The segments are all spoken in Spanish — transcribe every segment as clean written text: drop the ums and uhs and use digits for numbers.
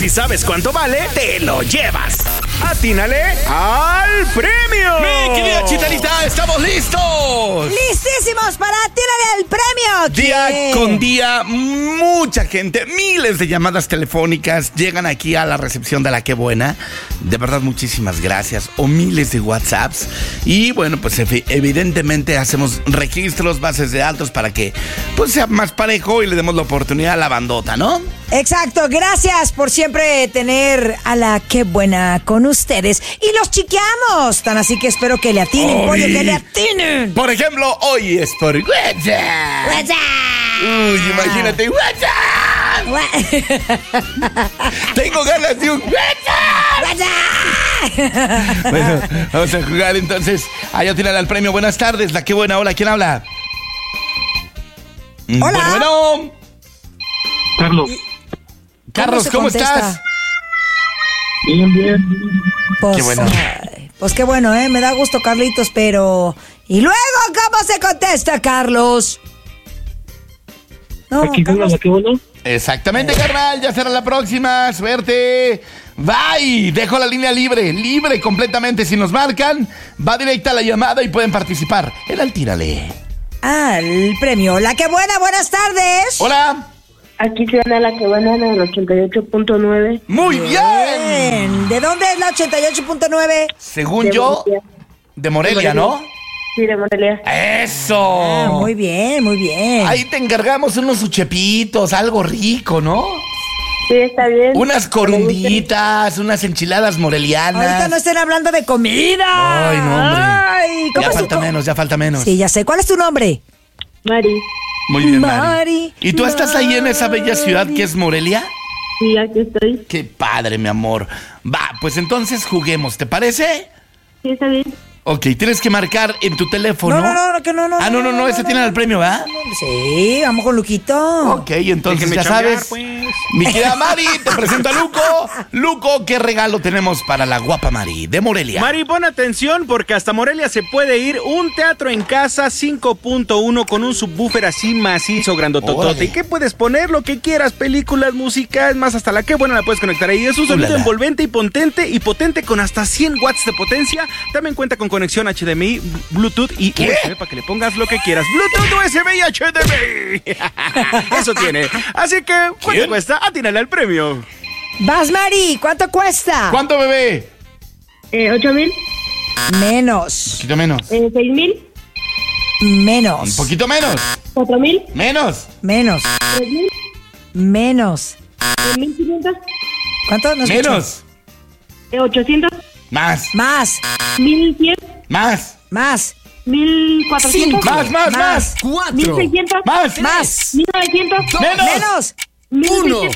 si sabes cuánto vale, te lo llevas. ¡Atínale al premio! ¡Mi querida Chitadita, estamos listos! ¡Listísimos para Atínale al premio! Día ¿Qué? con día, mucha gente, miles de llamadas telefónicas llegan aquí a la recepción de La Qué Buena. De verdad, muchísimas gracias. O miles de WhatsApps. Y bueno, pues evidentemente hacemos registros, bases de datos para que pues sea más parejo y le demos la oportunidad a la bandota, ¿no? Exacto, gracias por siempre tener a La Qué Buena con ustedes. Y los chiqueamos, tan así que espero que le atinen, pollo, que le atinen. Por ejemplo, hoy es por WhatsApp. WhatsApp. Uy, imagínate, WhatsApp. Tengo ganas de un WhatsApp. Bueno, vamos a jugar entonces. Ahí atínale al premio. Buenas tardes, La Qué Buena. Hola, ¿quién habla? Hola. Bueno. Carlos, ¿cómo estás? Bien. Pues, Qué bueno. Pues qué bueno, me da gusto, Carlitos, pero... ¿Y luego cómo se contesta, Carlos? No, Aquí con Carlos. La Qué Buena. Exactamente, carnal. Ya será la próxima. Suerte. Bye. Dejo la línea libre completamente. Si nos marcan, va directa la llamada y pueden participar. El tírale. Al premio. La Qué Buena, buenas tardes. Hola. Aquí suena La Qué Buena en el 88.9. Muy bien. ¿De dónde es la 88.9? Según De yo, Morelia. de Morelia, ¿no? Sí, de Morelia. ¡Eso! Ah, muy bien, muy bien. Ahí te encargamos unos uchepitos, algo rico, ¿no? Sí, está bien. Unas corunditas, unas enchiladas morelianas. Ahorita no estén hablando de comida. Ay, no, hombre. Ay, ¿cómo Ya es falta tu- menos, ya falta menos. Sí, ya sé. ¿Cuál es tu nombre? Mari. Muy bien, Mari. Mari, ¿Y tú estás ahí en esa bella ciudad que es Morelia? Sí, aquí estoy. Qué padre, mi amor. Va, pues entonces juguemos, ¿te parece? Sí, está bien. Ok, tienes que marcar en tu teléfono. No, que no. Ah, no, ese tiene el premio, ¿verdad? Sí, vamos con Luquito. Ok, entonces Déjenme ya chambear, sabes. pues. Mi querida Mari, te presento a Luco. Luco, ¿qué regalo tenemos para la guapa Mari de Morelia? Mari, pon atención porque hasta Morelia se puede ir un teatro en casa 5.1 con un subwoofer así macizo, grandototote. Órale. ¿Y qué puedes poner? Lo que quieras, películas, música, es más, hasta La Qué Buena la puedes conectar ahí. Es un sonido Ulala. envolvente y potente con hasta 100 watts de potencia. También cuenta con conexión HDMI, Bluetooth y USB para que le pongas lo que quieras. Bluetooth, USB y HDMI. Eso tiene. Así que, ¿cuánto ¿Quién? cuesta? Atínale al premio. Vas, Mari, ¿cuánto cuesta? ¿Cuánto, bebé? 8,000. Menos. Un poquito menos. 6,000. Menos. Un poquito menos. 4,000. Menos. Menos. 3,000. Menos. 1,500. ¿Cuánto? No escucho. Menos. 800. Más. Más. 1,100. Más. Más. 1,400. Más. 1,600. Más. Más. 1,900. Menos. Menos.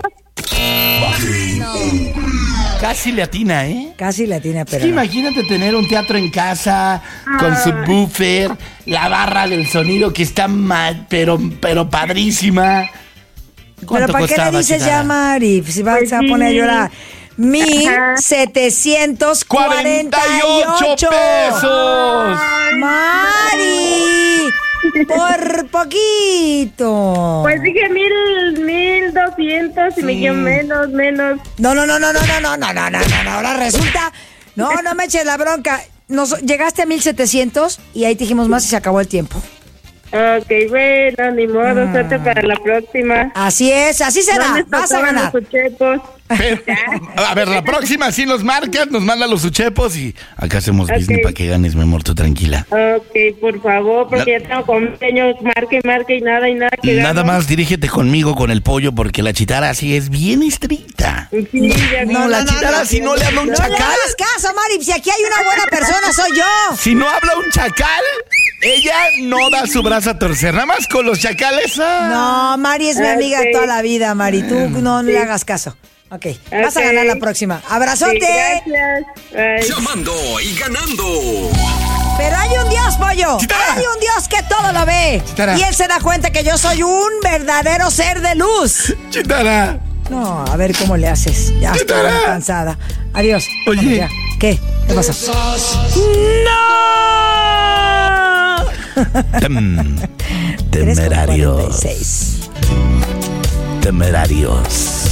1,600. Casi le atina, ¿eh? Casi la tiene, Es pero... que imagínate tener un teatro en casa con subwoofer, la barra del sonido que está mal, pero padrísima. Pero ¿Cuánto ¿para qué costaba, le dices Chitara? ya, Mari? Si vas Pues a poner a sí. llorar. 1,748 pesos. ¡Mari! ¡Por poquito! Pues dije 1,200 y me quedó menos. No. Ahora resulta... No me eches la bronca. Llegaste a 1,700 y ahí te dijimos más y se acabó el tiempo. Ok, bueno, ni modo, suerte para la próxima. Así es, así será. ¿Dónde Vas a tocaban ganar. los uchepos? Pero, a ver, la próxima sí nos marcas, nos manda los uchepos y acá hacemos business para que ganes, mi amor, tú tranquila. Ok, por favor, porque ya tengo convenios, marque y nada que Nada gano. más dirígete conmigo con el pollo porque la Chitara sí es bien estricta. Sí, ya vi. No, la Chitara si no le habla un No le chacal. hagas caso, Mari. Si aquí hay una buena persona, soy yo. Si no habla un chacal, ella no da su brazo a torcer. Nada más con los chacales. No, Mari es mi amiga Ok. toda la vida, Mari. Tú no le hagas caso. Ok, vas a Ok. ganar la próxima. Sí, ¡Abrazote! gracias. Bye. Llamando y ganando. Pero hay un Dios, pollo. Chitara. Hay un Dios que todo lo ve. Chitara. Y él se da cuenta que yo soy un verdadero ser de luz. Chitara. No, a ver cómo le haces. Ya estoy Chitara. muy cansada. Adiós. Oye. Vámonos ya. ¿Qué? ¿Qué pasó? Temerarios. 3:46. Temerarios.